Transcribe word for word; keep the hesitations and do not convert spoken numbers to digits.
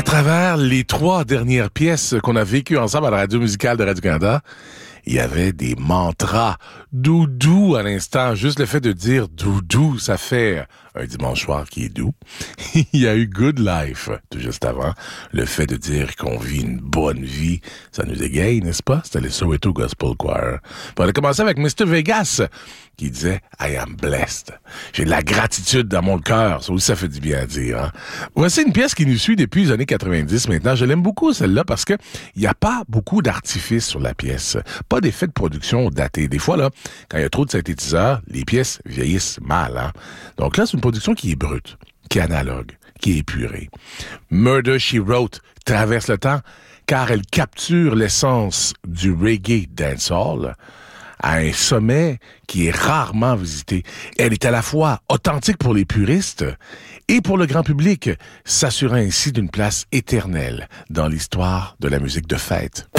À travers les trois dernières pièces qu'on a vécues ensemble à la radio musicale de Radio-Canada, il y avait des mantras. Doudou à l'instant. Juste le fait de dire doudou, ça fait un dimanche soir qui est doux. Il y a eu Good Life, tout juste avant. Le fait de dire qu'on vit une bonne vie, ça nous égaye, n'est-ce pas? C'était les Soweto Gospel Choir. Puis on a commencé avec mister Vegas, qui disait « I am blessed ». J'ai de la gratitude dans mon cœur. Ça aussi, ça fait du bien à dire. Hein? Voici une pièce qui nous suit depuis les années quatre-vingt-dix maintenant. Je l'aime beaucoup, celle-là, parce que il n'y a pas beaucoup d'artifices sur la pièce. Pas d'effets de production datés. Des fois, là, quand il y a trop de synthétiseurs, les pièces vieillissent mal. Hein? Donc là, c'est une production qui est brute, qui est analogue, qui est épurée. Murder, She Wrote traverse le temps car elle capture l'essence du reggae dancehall à un sommet qui est rarement visité. Elle est à la fois authentique pour les puristes et pour le grand public, s'assurant ainsi d'une place éternelle dans l'histoire de la musique de fête.